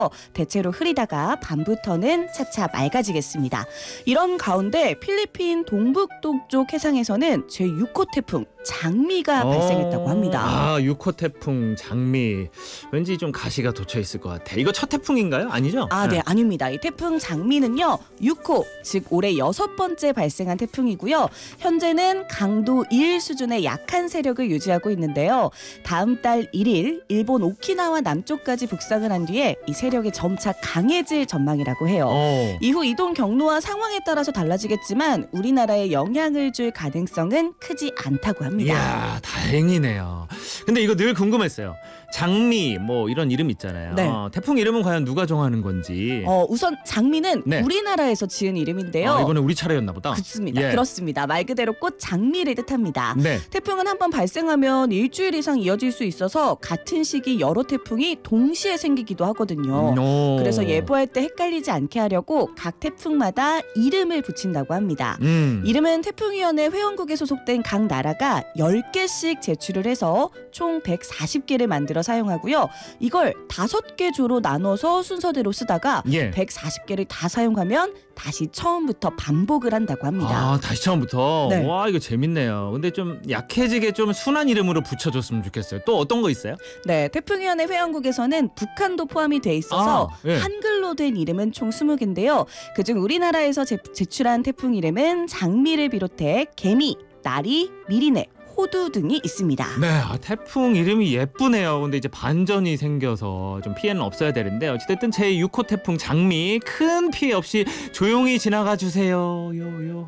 대체로 흐리다가 밤부터는 차차 맑아지겠습니다. 이런 가운데 필리핀 동북동쪽 해상에서는 제6호 태풍 장미가 발생했다고 합니다. 아, 6호 태풍 장미. 왠지 좀 가시가 돋쳐 있을 것 같아. 이거 첫 태풍인가요? 아니죠? 네, 아닙니다. 이 태풍 장미는요, 6호, 즉 올해 6번째 발생한 태풍이고요. 현재는 강도 1 수준의 약한 세력을 유지하고 있는데요. 다음 달 1일 일본 오키나와 남쪽까지 북상을 한 뒤에 이 세력이 점차 강해질 전망이라고 해요. 이후 이동 경로와 상황에 따라서 달라지겠지만 우리나라에 영향을 줄 가능성은 크지 않다고 합니다. 이야, 다행이네요. 근데 이거 늘 궁금했어요. 장미 뭐 이런 이름 있잖아요. 네. 태풍 이름은 과연 누가 정하는 건지. 우선 장미는 네. 우리나라에서 지은 이름인데요. 이번에 우리 차례였나 보다. 그렇습니다. 예. 그렇습니다. 말 그대로 꽃 장미를 뜻합니다. 네. 태풍은 한 번 발생하면 일주일 이상 이어질 수 있어서 같은 시기 여러 태풍이 동시에 생기기도 하거든요. 그래서 예보할 때 헷갈리지 않게 하려고 각 태풍마다 이름을 붙인다고 합니다. 이름은 태풍위원회 회원국에 소속된 각 나라가 10개씩 제출을 해서 총 140개를 만들어 사용하고요. 이걸 5개 조로 나눠서 순서대로 쓰다가 140개를 다 사용하면 다시 처음부터 반복을 한다고 합니다. 다시 처음부터? 네. 와, 이거 재밌네요. 근데 좀 약해지게 좀 순한 이름으로 붙여줬으면 좋겠어요. 또 어떤 거 있어요? 네, 태풍위원회 회원국에서는 북한도 포함이 돼 있어서 예. 한글로 된 이름은 총 20개인데요. 그중 우리나라에서 제출한 태풍 이름은 장미를 비롯해 개미, 나리, 미리네, 호두 등이 있습니다. 네, 태풍 이름이 예쁘네요. 근데 이제 반전이 생겨서 좀 피해는 없어야 되는데 어찌됐든 제6호 태풍 장미 큰 피해 없이 조용히 지나가 주세요. 요요.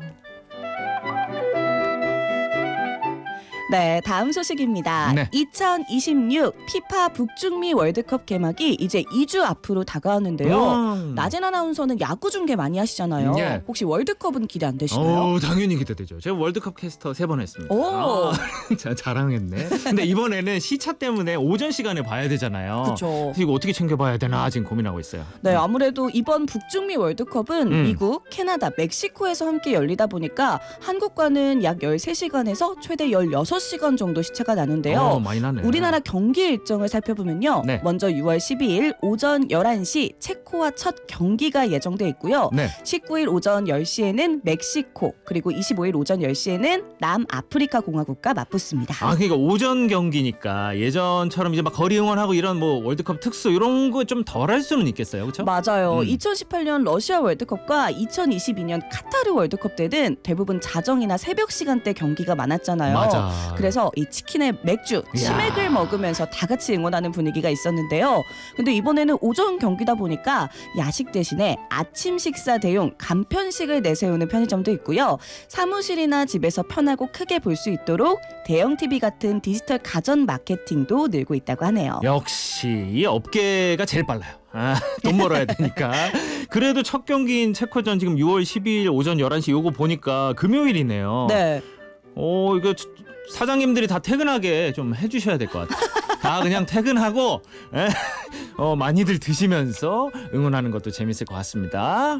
네, 다음 소식입니다. 네. 2026 피파 북중미 월드컵 개막이 이제 2주 앞으로 다가왔는데요. 나진 아나운서는 야구 중계 많이 하시잖아요. 예. 혹시 월드컵은 기대 안 되시나요? 당연히 기대되죠. 제가 월드컵 캐스터 3번 했습니다. 오. 자랑했네. 근데 이번에는 시차 때문에 오전 시간에 봐야 되잖아요. 그렇죠. 이거 어떻게 챙겨봐야 되나 지금 고민하고 있어요. 네, 아무래도 이번 북중미 월드컵은 미국, 캐나다, 멕시코에서 함께 열리다 보니까 한국과는 약 13시간에서 최대 16시간 정도 시차가 나는데요. 많이 나네. 우리나라 경기 일정을 살펴보면요. 네. 먼저 6월 12일 오전 11시 체코와 첫 경기가 예정돼 있고요. 네. 19일 오전 10시에는 멕시코, 그리고 25일 오전 10시에는 남아프리카 공화국과 맞붙습니다. 그러니까 오전 경기니까 예전처럼 이제 막 거리 응원하고 이런 뭐 월드컵 특수 이런 거 좀 덜 할 수는 있겠어요. 그렇죠? 맞아요. 2018년 러시아 월드컵과 2022년 카타르 월드컵 때는 대부분 자정이나 새벽 시간대 경기가 많았잖아요. 맞아. 그래서 이 치킨에 맥주, 치맥을 먹으면서 다 같이 응원하는 분위기가 있었는데요. 근데 이번에는 오전 경기다 보니까 야식 대신에 아침 식사 대용 간편식을 내세우는 편의점도 있고요. 사무실이나 집에서 편하고 크게 볼 수 있도록 대형 TV 같은 디지털 가전 마케팅도 늘고 있다고 하네요. 역시 이 업계가 제일 빨라요. 돈 벌어야 되니까. 그래도 첫 경기인 체코전 지금 6월 12일 오전 11시 요거 보니까 금요일이네요. 네. 이거 사장님들이 다 퇴근하게 좀 해주셔야 될 것 같아요. 다 그냥 퇴근하고 많이들 드시면서 응원하는 것도 재밌을 것 같습니다.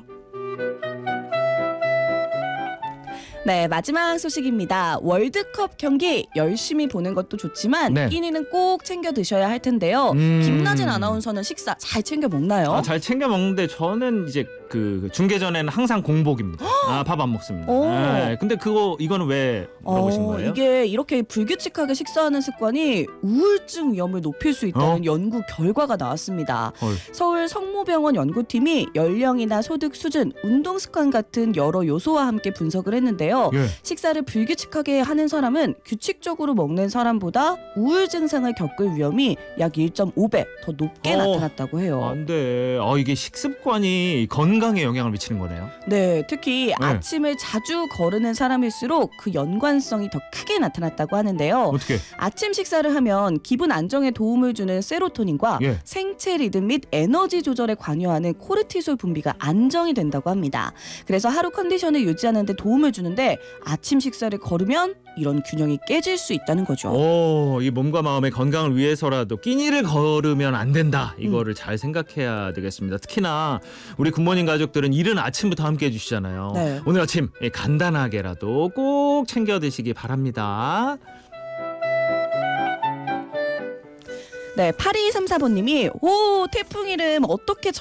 네, 마지막 소식입니다. 월드컵 경기 열심히 보는 것도 좋지만 네. 끼니는 꼭 챙겨 드셔야 할 텐데요. 김나진 아나운서는 식사 잘 챙겨 먹나요? 잘 챙겨 먹는데 저는 이제 그 중계 전에는 항상 공복입니다. 밥 안 먹습니다. 오. 근데 이거는 왜 물어보신 거예요? 이게 이렇게 불규칙하게 식사하는 습관이 우울증 위험을 높일 수 있다는 연구 결과가 나왔습니다. 서울 성모병원 연구팀이 연령이나 소득 수준, 운동 습관 같은 여러 요소와 함께 분석을 했는데요. 식사를 불규칙하게 하는 사람은 규칙적으로 먹는 사람보다 우울 증상을 겪을 위험이 약 1.5배 더 높게 나타났다고 해요. 안 돼. 이게 식습관이 건강에 영향을 미치는 거네요. 네, 특히 아침을 자주 거르는 사람일수록 그 연관성이 더 크게 나타났다고 하는데요. 어떻게? 아침 식사를 하면 기분 안정에 도움을 주는 세로토닌과 생체 리듬 및 에너지 조절에 관여하는 코르티솔 분비가 안정이 된다고 합니다. 그래서 하루 컨디션을 유지하는 데 도움을 주는데 아침 식사를 거르면 이런 균형이 깨질 수 있다는 거죠. 이 몸과 마음의 건강을 위해서라도 끼니를 거르면 안 된다. 이거를 잘 생각해야 되겠습니다. 특히나 우리 굿모닝 가족들은 이른 아침부터 함께 해주시잖아요. 네. 오늘 아침 간단하게라도 꼭 챙겨 드시기 바랍니다. 네, 8234번님이 오 태풍 이름 어떻게